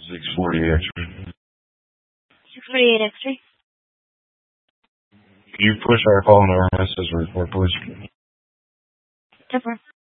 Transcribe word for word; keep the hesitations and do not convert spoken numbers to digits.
six forty extra. six forty-eight extra. Can you push our call into our message report, please? ten four.